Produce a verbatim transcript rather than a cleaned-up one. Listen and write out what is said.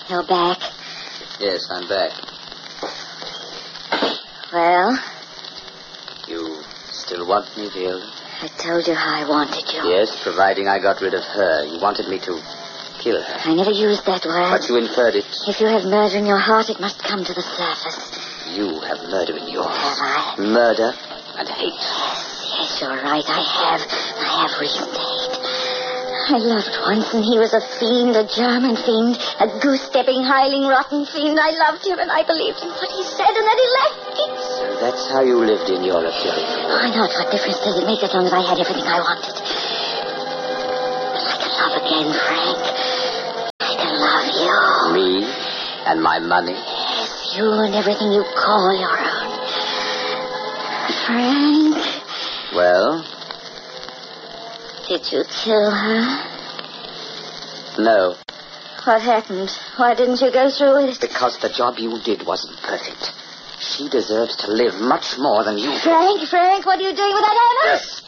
You're back. Yes, I'm back. Well? You still want me, Viola? I told you how I wanted you. Yes, providing I got rid of her. You wanted me to kill her. I never used that word. But you inferred it. If you have murder in your heart, it must come to the surface. You have murder in yours. Have I? Murder and hate. Yes, yes, you're right. I have. I have reason to hate. I loved once, and he was a fiend, a German fiend, a goose-stepping, hiling, rotten fiend. I loved him, and I believed in what he said, and then he left me. So that's how you lived in Europe, Viola. Why not? What difference does it make as long as I had everything I wanted? But I can love again, Frank. I can love you. Me and my money. Yes, you and everything you call your own. Frank. Well? Did you kill her? No. What happened? Why didn't you go through with it? Because the job you did wasn't perfect. She deserves to live much more than you. Frank, Frank, what are you doing with that hammer? Yes.